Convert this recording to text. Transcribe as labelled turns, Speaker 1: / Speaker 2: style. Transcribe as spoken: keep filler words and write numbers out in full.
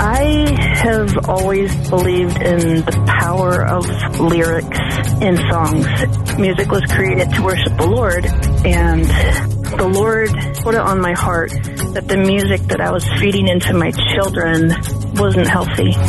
Speaker 1: I have always believed in the power of lyrics in songs. Music was created to worship the Lord, and the Lord put it on my heart that the music that I was feeding into my children wasn't healthy.